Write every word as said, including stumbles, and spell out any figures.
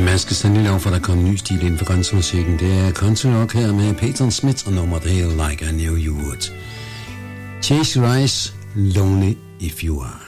Man skal sandelig lov for, at der kommer ny stil inden for grænsemusikken. Det er country rock her med Peyton Smith og nummeret her Like I Knew You Would. Chase Rice, Lonely If You Are.